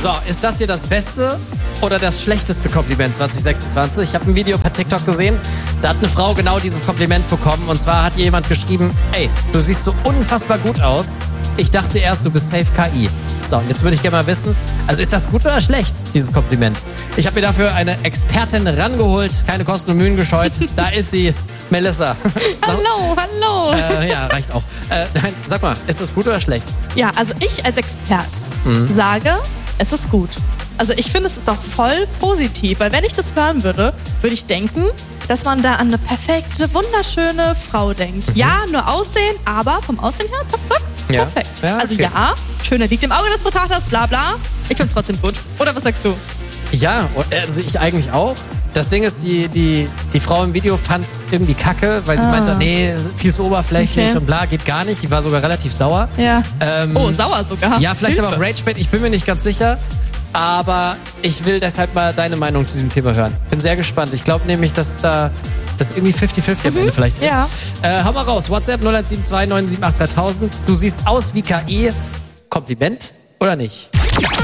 So, ist das hier das beste oder das schlechteste Kompliment 2026? Ich habe ein Video per TikTok gesehen, da hat eine Frau genau dieses Kompliment bekommen. Und zwar hat ihr jemand geschrieben, ey, du siehst so unfassbar gut aus. Ich dachte erst, du bist safe KI. So, und jetzt würde ich gerne mal wissen, also ist das gut oder schlecht, dieses Kompliment? Ich habe mir dafür eine Expertin rangeholt, keine Kosten und Mühen gescheut. Da ist sie, Melissa. Hallo. Ja, reicht auch. Nein, sag mal, ist das gut oder schlecht? Ja, also ich als Expert sage, es ist gut. Also ich finde, es ist doch voll positiv, weil wenn ich das hören würde, würde ich denken, dass man da an eine perfekte, wunderschöne Frau denkt. Ja, nur Aussehen, aber vom Aussehen her, zack, zack, Ja. perfekt. Ja, Also okay. ja, schöner liegt im Auge des Betrachters, bla bla. Ich finde es trotzdem gut. Oder was sagst du? Ja, also ich eigentlich auch. Das Ding ist, die Frau im Video fand es irgendwie kacke, weil sie meinte, nee, viel zu oberflächlich Okay. und bla, geht gar nicht. Die war sogar relativ sauer. Ja. Sauer sogar. Ja, vielleicht Hilfe. aber auch Ragebait, ich bin mir nicht ganz sicher. Aber ich will deshalb mal deine Meinung zu diesem Thema hören. Bin sehr gespannt. Ich glaube nämlich, dass das irgendwie 50-50 am Ende vielleicht ist. Ja. Hau mal raus. WhatsApp 0172 978 3000. Du siehst aus wie KI. Kompliment oder nicht?